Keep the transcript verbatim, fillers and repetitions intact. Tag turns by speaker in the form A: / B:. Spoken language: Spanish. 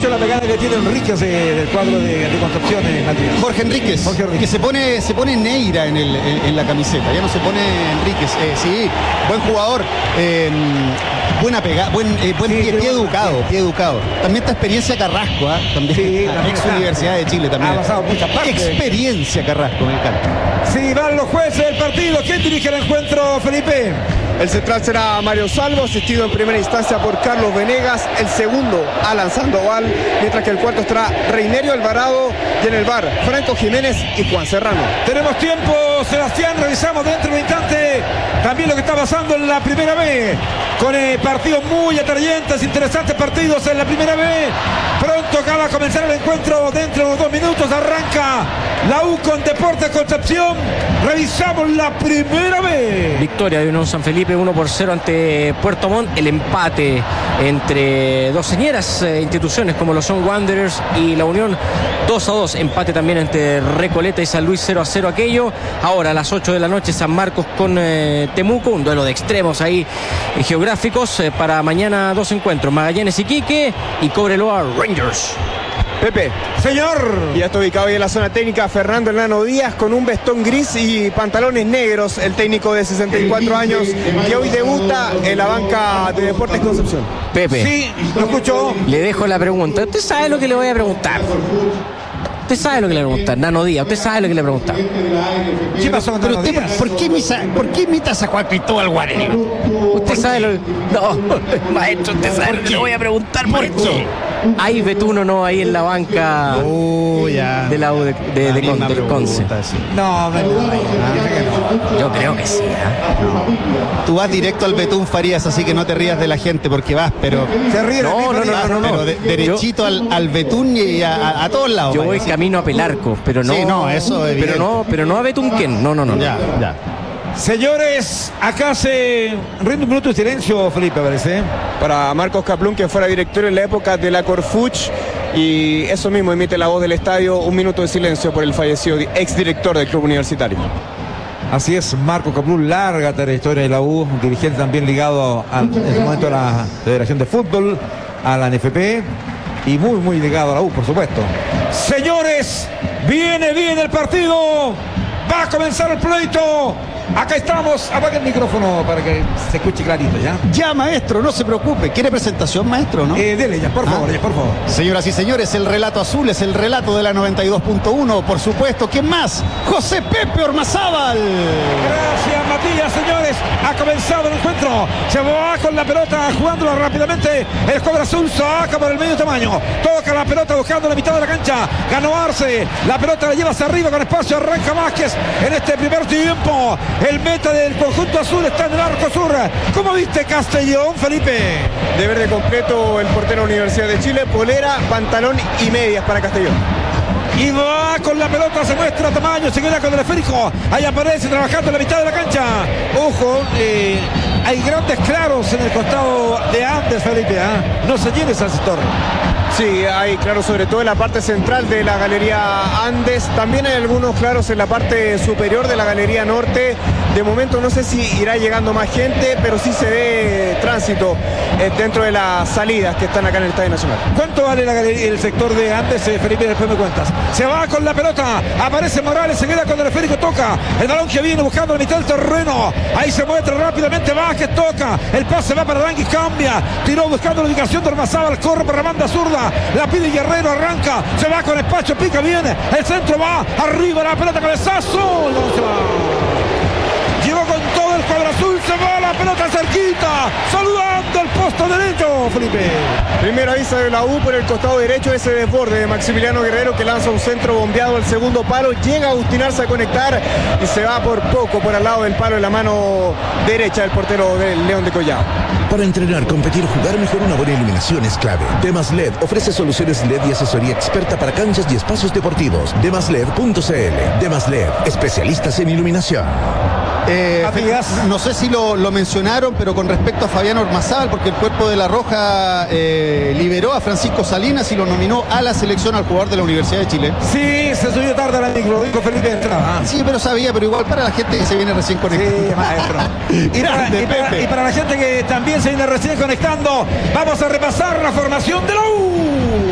A: la pegada que tiene Enríquez eh, del cuadro de, de Concepción en Matías.
B: Jorge Enríquez,
A: Jorge Enríquez,
B: que se pone, se pone Neira en, el, en, en la camiseta, ya no se pone Enríquez. Eh, sí, buen jugador, eh, buena pegada, buen, eh, buen
A: Sí,
B: pie,
A: sí,
B: pie
A: bueno.
B: educado, pie educado. También esta experiencia Carrasco, ¿ah? También,
A: Sí, también
B: ex
A: está.
B: Universidad de Chile también.
A: Ha pasado muchas partes.
B: Experiencia Carrasco, me encanta.
A: Sí, van los jueces del partido. ¿Quién dirige el encuentro, Felipe?
C: El central será Mario Salvo, asistido en primera instancia por Carlos Venegas. El segundo, Alan Sandoval, mientras que el cuarto estará Reinerio Alvarado y en el bar, Franco Jiménez y Juan Serrano.
A: Tenemos tiempo, Sebastián. Revisamos dentro de un instante también lo que está pasando en la primera B. Con eh, partidos muy atrayentes, interesantes partidos en la primera B. Pronto acaba de comenzar el encuentro. Dentro de unos dos minutos arranca la U con Deportes Concepción. Revisamos la primera B.
D: Victoria de Unión San Felipe uno por cero ante Puerto Montt. El empate entre dos señeras eh, instituciones como lo son Wanderers y la Unión, dos a dos. Empate también entre Recoleta y San Luis, cero a cero aquello. Ahora a las ocho de la noche San Marcos con eh, Temuco, un duelo de extremos ahí eh, geográficos. eh, para mañana dos encuentros, Magallanes Iquique y Cobreloa Rangers.
C: Pepe.
A: Señor.
C: Ya está ubicado ahí en la zona técnica Fernando Enano Díaz con un vestón gris y pantalones negros, el técnico de sesenta y cuatro años que hoy debuta en la banca de Deportes Concepción.
D: Pepe,
A: Sí, lo escucho.
D: le dejo la pregunta. Usted sabe lo que le voy a preguntar. Usted sabe lo que le voy a preguntar. Nano Díaz, usted sabe lo que le voy a preguntar.
A: ¿Qué pasó con
B: Pero
A: Nano
B: usted,
A: Díaz?
B: ¿por qué, misa, ¿por qué imitas a Juan Cristóbal Guarelli?
D: Usted sabe lo que... No, maestro, usted sabe lo que le voy a preguntar, maestro. ¿Hay Betuno no ahí en la banca
B: Oh, ya.
D: de la U de, de,
B: La
D: de
B: misma
D: Con- del
B: pregunta,
D: Conce?
B: sí.
A: No, no, no, no, dice que no.
D: Yo creo que sí, ¿eh?
B: Tú vas directo al Betún Farías, así que no te rías de la gente porque vas, pero
A: Se ríe de
D: No,
A: mí,
D: no, no,
A: Felipe.
D: no, no, no.
B: pero de- derechito al, al Betún y a, a- a todos lados.
D: Yo
B: vaya,
D: voy
B: sí.
D: camino a Pelarco, pero no...
B: Sí, no, eso es
D: Pero
B: evidente.
D: no, pero no a Betunquén. No, no, no.
B: Ya, ya.
A: Señores, acá se rinde un minuto de silencio, Felipe, parece.
C: Para Marcos Caplún, que fuera director en la época de la Corfuch, y eso mismo emite la voz del estadio, un minuto de silencio por el fallecido di- exdirector del club universitario.
A: Así es, Marco Caplún, larga trayectoria de la U, dirigente también ligado a, en su momento a la Federación de Fútbol, a la N F P y muy, muy ligado a la U, por supuesto. Señores, viene bien el partido, va a comenzar el pleito. Acá estamos, apaga el micrófono para que se escuche clarito, ¿ya?
B: Ya, maestro, no se preocupe. ¿Quiere presentación, maestro, no?
A: Eh, dele ya, por favor,
B: Ah.
A: ya, por favor.
B: Señoras y señores, el relato azul es el relato de la noventa y dos punto uno. Por supuesto, ¿quién más? José Pepe Ormazábal.
A: Gracias, Matías, señores. Ha comenzado el encuentro. Se va con la pelota, jugándola rápidamente. El Cobra Azul saca por el medio tamaño. Toca la pelota buscando la mitad de la cancha. Ganó Arce. La pelota la lleva hacia arriba con espacio. Arranca Vázquez en este primer tiempo. El meta del conjunto azul está en el arco sur. ¿Cómo viste Castellón, Felipe?
C: De verde completo el portero de la Universidad de Chile, polera, pantalón y medias para Castellón.
A: Y va con la pelota, se muestra tamaño, se queda con el esférico. Ahí aparece trabajando en la mitad de la cancha. Ojo, eh, hay grandes claros en el costado de Andes, Felipe. ¿ah? No se llene ese sector.
C: Sí, hay claros sobre todo en la parte central de la Galería Andes. También hay algunos claros en la parte superior de la Galería Norte. De momento no sé si irá llegando más gente, pero sí se ve tránsito eh, dentro de las salidas que están acá en el Estadio Nacional.
A: ¿Cuánto vale la galería, el sector de Andes, eh, Felipe? Después me cuentas. Se va con la pelota, aparece Morales, se queda con el esférico, toca el balón que viene buscando la mitad del terreno. Ahí se muestra rápidamente Vázquez, toca, el pase va para Aranguis, cambia, tiró buscando la ubicación de Ormazábal, corre por la banda zurda, la pide Guerrero, arranca, se va con espacio, pica bien, el centro va, arriba la pelota, cabezazo, no se va. Llegó con todo el cuadro azul, se va la pelota cerquita, saludando el posto derecho, Felipe.
C: Primero avisa de la U por el costado derecho, ese desborde de Maximiliano Guerrero que lanza un centro bombeado al segundo palo, llega a Agustín Arce a conectar y se va por poco por al lado del palo en la mano derecha del portero del León de Collao.
E: Para entrenar, competir, jugar mejor, una buena iluminación es clave. Demas L E D ofrece soluciones L E D y asesoría experta para canchas y espacios deportivos. demas led punto c l. Demas L E D, especialistas en iluminación.
B: Eh,
A: Matías.
B: no sé si lo, lo mencionaron, pero con respecto a Fabián Ormazábal, porque el cuerpo de La Roja eh, liberó a Francisco Salinas y lo nominó a la selección al jugador de la Universidad de Chile.
A: Sí, se subió tarde a la micro, dijo Felipe de entrada.
B: Sí, pero sabía, pero igual para la gente que se viene recién conectada.
A: Sí, maestro. Y para,
B: Grande,
A: y para-
B: Pepe.
A: y para la gente que también se viene recién conectando, vamos a repasar la formación de la U.